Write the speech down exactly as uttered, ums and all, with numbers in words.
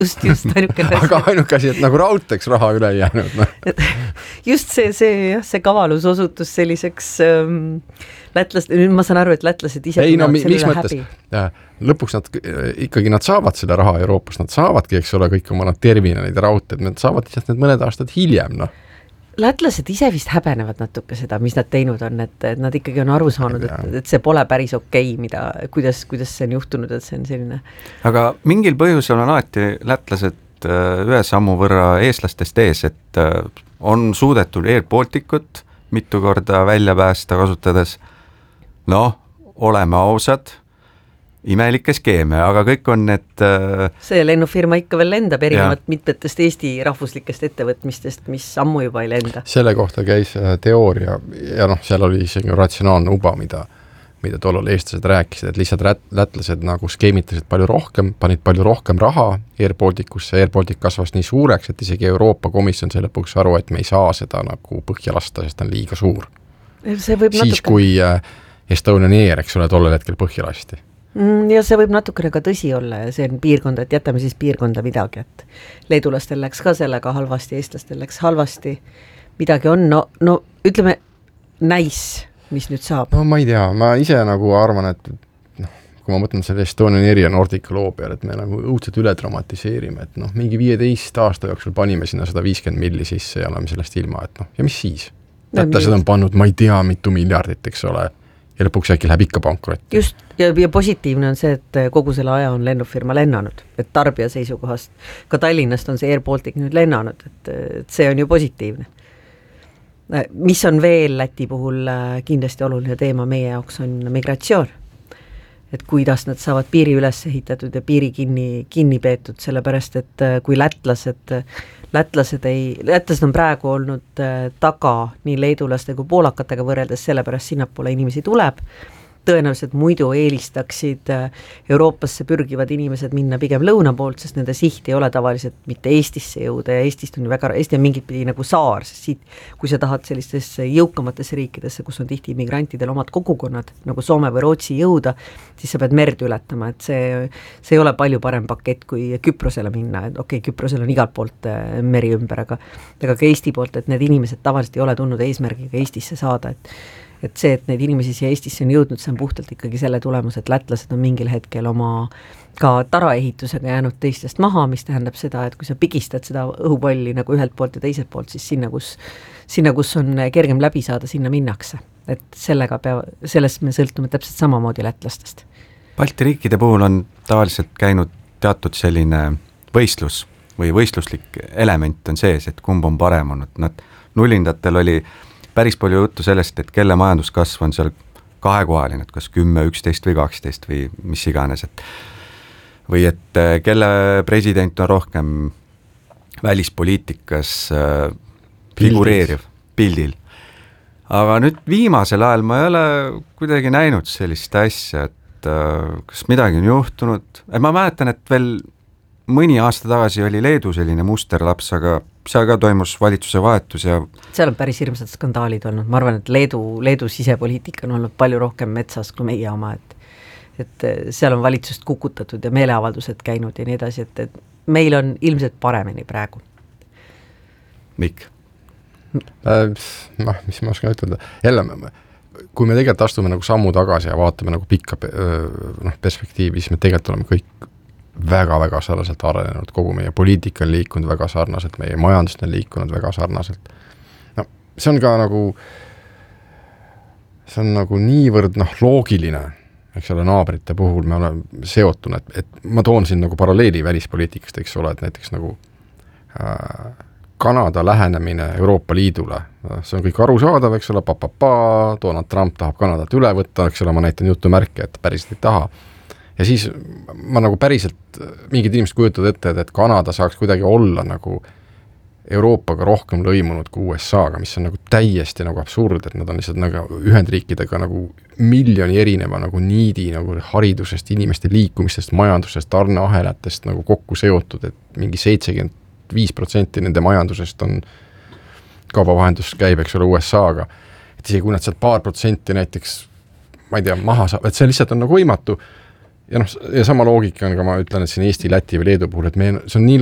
just, just ainuke asi. Aga ainuke asi, et nagu raudteks raha üle jäänud. No. Just see, see, jah, see kavalus osutus selliseks ähm, lätlased, nüüd ma saan aru, et lätlased ise ei, no, mi, mis mõttes? Ja, lõpuks nad ikkagi nad saavad selle raha Euroopas, nad saavadki, eks ole, kõik oma nad terminalid ja raudteed, nad saavad lihtsalt need mõned aastad hiljem, noh. Lätlased ise vist häbenevad natuke seda, mis nad teinud on, et, et nad ikkagi on aru saanud, et, et see pole päris okei, mida, kuidas, kuidas see on juhtunud, et see on selline. Aga mingil põhjusel on alati lätlased ühe sammu võrra eestlastest ees, et on suudetud Air Balticut mitu korda välja päästa kasutades, noh, oleme ausad, imelikke skeeme, aga kõik on need see lennufirma ikka veel lendab erinevat mitmetest Eesti rahvuslikest ettevõtmistest, mis ammu juba ei lenda. Selle kohta käis teooria ja noh, seal oli isegi ratsionaalne uba, mida, mida tollal eestlased rääkisid, et lihtsalt rät, lätlased nagu skeemitasid palju rohkem, panid palju rohkem raha Air Balticusse, Air Baltic kasvas nii suureks, et isegi Euroopa Komisjon selle lõpuks aru, et me ei saa seda nagu põhja lasta, sest on liiga suur. See võib siis natuke... kui Estonian Air, eks ole, tollel hetkel põhja lasti. Ja see võib natukene ka tõsi olla ja see on piirkonda, et jätame siis piirkonda midagi, et leedulastel läks ka sellega halvasti, eestlastel läks halvasti, midagi on, no, no ütleme näis, mis nüüd saab. No ma ei tea, ma ise nagu arvan, et noh, kui ma mõtlen selle Estonian Air ja Nordica loo peale, et me nagu õudselt üle dramatiseerime, et noh, mingi viieteist aasta jooksul panime sinna sada viiskümmend milli sisse ja oleme sellest ilma, et noh, ja mis siis? Lätlased on pannud, ma ei tea, mitu miljardit, eks ole, ja lõpuks äkki läheb ikka pankrotti. Just, ja, ja positiivne on see, et kogu selle aja on lennufirma lennanud, et tarbija seisukohast, ka Tallinnast on see Air Baltic nüüd lennanud, et, et see on ju positiivne. Mis on veel Läti puhul kindlasti oluline teema meie jaoks on migratsioon, et kuidas nad saavad piiri üles ehitatud ja piiri kinni, kinni peetud, sellepärast, et kui lätlased Lätlased, ei, lätlased on praegu olnud taga nii leedulaste kui poolakatega võrreldes, sellepärast sinnapoole inimesi tuleb. Tõenäoliselt muidu eelistaksid Euroopasse pürgivad inimesed minna pigem lõuna poolt, sest nende siht ei ole tavaliselt mitte Eestisse jõuda ja Eestist on ju väga, Eesti on mingit pidi nagu saar, sest siit, kui sa tahad sellistesse jõukamatesse riikidesse, kus on tihti migrantidel omad kogukonnad, nagu Soome või Rootsi jõuda, siis sa pead merd ületama, et see, see ei ole palju parem pakett kui Küprosele minna, et okei, okay, Küprosel on igalt poolt meri ümber, aga, aga ka Eesti poolt, et need inimesed tavaliselt ei ole tulnud eesmärgiga Eestisse saada, et et see, et neid inimesi siia Eestisse on jõudnud, see on puhtalt ikkagi selle tulemus, et lätlased on mingil hetkel oma ka taraehitusega jäänud teistest maha, mis tähendab seda, et kui sa pigistad seda õhupalli nagu ühelt poolt ja teiselt poolt, siis sinna, kus, sinna, kus on kergem läbi saada, sinna minnakse. Et sellega pea, sellest me sõltume täpselt samamoodi lätlastest. Balti riikide puhul on tavaliselt käinud teatud selline võistlus või võistluslik element on sees, et kumb on parem olnud. Nad nullindatel oli päris palju juttu sellest, et kelle majanduskasv on seal kahekohaline, et kas kümme, üksteist või kaksteist või mis iganes, et või et kelle president on rohkem välispoliitikas äh, figureeriv pildil. Aga nüüd viimasel ajal ma ei ole kuidagi näinud sellist asja, et äh, kas midagi on juhtunud. Ma mäletan, et veel mõni aasta tagasi oli Leedu selline musterlaps, aga seal ka toimus valitsuse vahetus ja seal on päris hirmsad skandaalid olnud, ma arvan, et Leedu, Leedu sisepoliitika on olnud palju rohkem metsas kui meie oma, et, et seal on valitsust kukutatud ja meeleavaldused käinud ja nii edasi, et, et meil on ilmselt paremini praegu. Mikk? Äh, noh, mis ma oskan ütelda, jälle kui me tegelikult astume nagu sammu tagasi ja vaatame nagu pikka noh, perspektiivi, siis me tegelikult oleme kõik väga-väga sarnaselt arenenud, kogu meie poliitika on liikunud väga sarnaselt, meie majandust on liikunud väga sarnaselt. No, see on ka nagu see on nagu niivõrd noh, loogiline, eks ole, naabrite puhul me oleme seotun, et, et ma toon siin nagu paralleeli välispoliitikast, eks ole, et näiteks nagu äh, Kanada lähenemine Euroopa Liidule, see on kõik arusaadav, eks ole, papapaa, Donald Trump tahab Kanadat üle võtta, eks ole, ma näitan jutumärke, et päriselt ei taha. Ja siis ma nagu päriselt mingid inimesed kujutavad ette, et Kanada saaks kuidagi olla nagu Euroopaga rohkem lõimunud kui U S A-ga, mis on nagu täiesti nagu absurd, et nad on lihtsalt nagu Ühendriikidega nagu miljoni erineva nagu niidi nagu haridusest, inimeste liikumistest, majandusest, tarneahelatest nagu kokku seotud, et mingi seitsekümmend viis protsenti nende majandusest on kaubavahendus käib, eks ole, U S A-ga. Et isegi kui nad sealt paar protsenti näiteks, ma ei tea, maha saab, et see lihtsalt on nagu võimatu. ja noh, ja sama loogika on ka, ma ütlen, et siin Eesti, Läti või Leedu puhul, et me, see on nii